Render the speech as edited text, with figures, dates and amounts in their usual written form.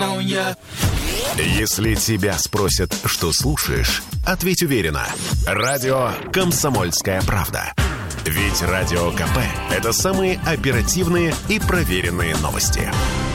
пневмония. Если тебя спросят, что слушаешь, ответь уверенно. Радио «Комсомольская правда». Ведь Радио КП – это самые оперативные и проверенные новости.